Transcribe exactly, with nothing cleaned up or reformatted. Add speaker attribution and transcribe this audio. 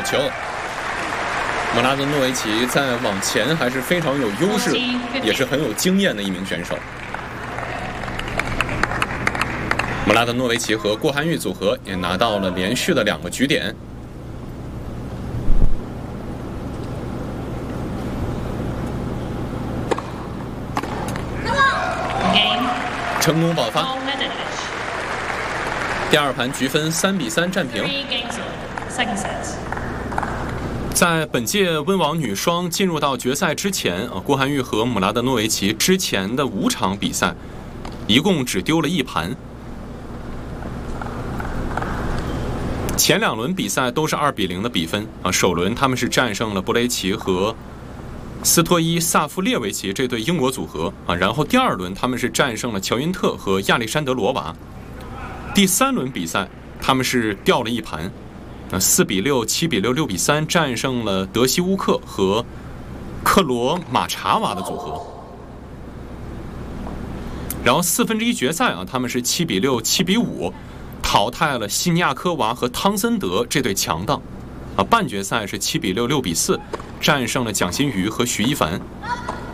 Speaker 1: 球。姆拉德诺维奇在网前还是非常有优势，也是很有经验的一名选手。姆拉德诺维奇和郭涵玉组合也拿到了连续的两个局点。成功爆发。第二盘局分三比三战平。在本届温网女双进入到决赛之前，啊，郭涵玉和姆拉德诺维奇之前的五场比赛，一共只丢了一盘。前两轮比赛都是二比零的比分啊，首轮他们是战胜了布雷奇和斯托伊萨夫列维奇这对英国组合啊，然后第二轮他们是战胜了乔因特和亚历山德罗娃。第三轮比赛他们是掉了一盘，啊，四比六、七比六、六比三战胜了德西乌克和克罗马查娃的组合。然后四分之一决赛啊，他们是七比六、七比五淘汰了西尼亚科娃和汤森德这对强档，啊，半决赛是七比六、六比四战胜了蒋欣瑜和徐一凡。